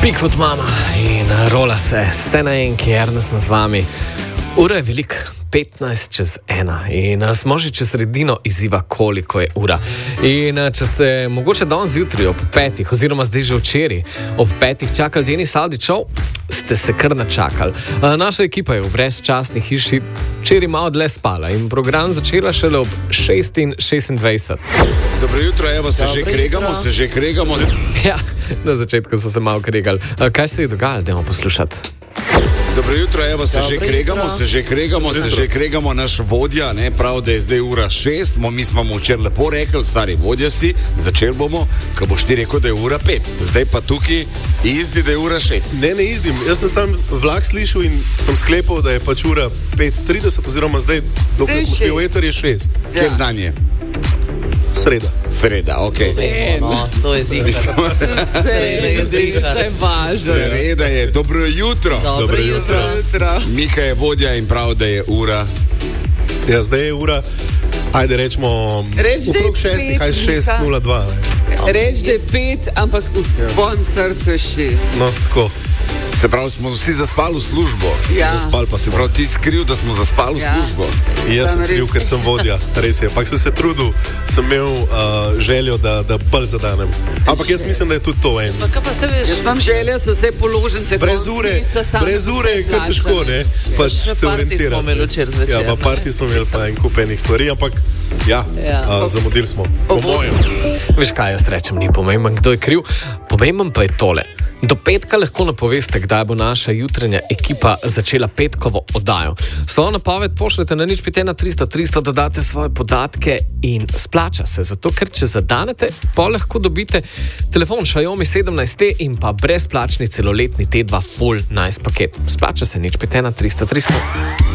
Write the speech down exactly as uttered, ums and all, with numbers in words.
Bigfoot mama in rola se, ste na en, kjer nas z vami. Ura je velik, petnajst čez ena in smo že čez sredino izziva, koliko je ura. In če ste mogoče danes zjutraj ob petih, oziroma zdaj že včeraj ob petih čakali Denis Avdićov, ste se kar načakali. Naša ekipa je v brezčasni hiši včeraj malo dlje spala in program začela šele ob šest in šestindvajset. Dobro jutro, evo, se že kregamo, se že kregamo. Ja, na začetku so se malo kregali. Kaj se je dogajalo, dajmo poslušati. Dobro jutro, evo, se že kregamo, se že kregamo, se že kregamo, naš vodja, ne, prav, da je zdaj ura šest, mi smo mu včeraj lepo rekli, stari vodja si, začeli bomo, ko boš ti rekel, da je ura pet, zdaj pa tukaj izdi, da je ura šest. Ne, ne izdim, jaz sem sam vlak slišal in sem sklepal, da je pač ura pet trideset, oziroma zdaj, dokaj smo šli v eter, je šest. Ja. Kjer dan je? Sreda. Sreda, okej. Okay. No, to je zikar. Sreda je zikar. Vse važno. Sreda je, dobro jutro. Dobro, dobro jutro. jutro. Mika je vodja in prav, da je ura. Ja, zdaj je ura, ajde rečemo, okrog šestih, kaj šest nula dva. Reč, da je pet, ampak v tvojem srcu je šest. No, tako. Se pravi, smo vsi zaspali v službo. Ja. Zaspali pa Se pravi, ti skriv, da smo zaspali v Ja. službo. Jaz sem Sem kriv, res. ker sem vodja, res je. Pak sem se trudil, sem imel uh, željo, da, da bolj zadanem. Ampak jaz mislim, da je tudi to en. Pa kaj pa se veš? Jaz imam želje, so vse položnice. Brez konec ure, meseca, sam brez ure je kar težko, ne? Pač Še se party smo imeli orientirati. včeraj zvečer. Ja, pa party smo imeli pa en kup enih stvari, ampak ja, Ja. uh, zamudili smo. Po mojem. Veš kaj, jaz rečem, ni pomemben, kdo je kriv, pomemben pa je tole. Do petka lahko napoveste, kdaj bo naša jutranja ekipa začela petkovo oddajo. Svojo napoved pošljete na nič pet ena tristo tristo, dodate svoje podatke in splača se. Zato, ker če zadanete, pa lahko dobite telefon Xiaomi sedemnajst T in pa brezplačni celoletni T dva Full Nice paket. Splača se, nič pet ena tristo tristo.